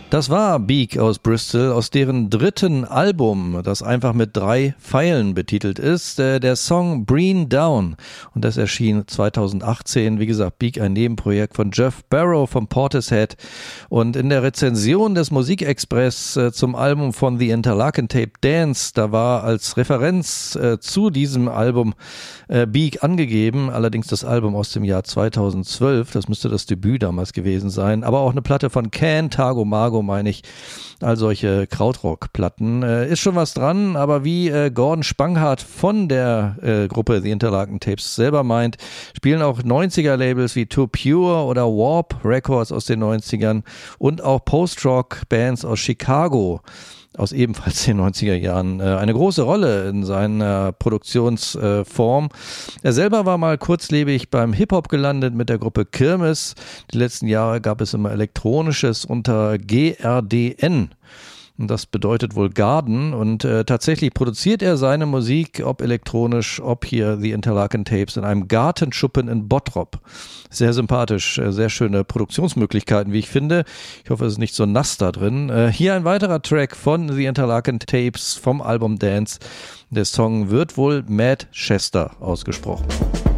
Das war Beak aus Bristol, aus deren dritten Album, das einfach mit 3 Pfeilen betitelt ist, der Song Breen Down. Und das erschien 2018. Wie gesagt, Beak, ein Nebenprojekt von Jeff Barrow vom Portishead. Und in der Rezension des Musikexpress zum Album von The Interlaken Tape Dance, da war als Referenz zu diesem Album Beak angegeben, allerdings das Album aus dem Jahr 2012, das müsste das Debüt damals gewesen sein, aber auch eine Platte von Can, Tago Mago, meine ich, all solche Krautrock-Platten. Ist schon was dran, aber wie Gordon Spanghardt von der Gruppe The Interlaken Tapes selber meint, spielen auch 90er-Labels wie Too Pure oder Warp Records aus den 90ern und auch Post-Rock-Bands aus Chicago, aus ebenfalls den 90er Jahren, eine große Rolle in seiner Produktionsform. Er selber war mal kurzlebig beim Hip-Hop gelandet mit der Gruppe Kirmes. Die letzten Jahre gab es immer Elektronisches unter GRDN. Und das bedeutet wohl Garden, und tatsächlich produziert er seine Musik, ob elektronisch, ob hier The Interlaken Tapes, in einem Gartenschuppen in Bottrop. Sehr sympathisch, sehr schöne Produktionsmöglichkeiten, wie ich finde. Ich hoffe, es ist nicht so nass da drin. Hier ein weiterer Track von The Interlaken Tapes vom Album Dance. Der Song wird would wohl Madchester ausgesprochen.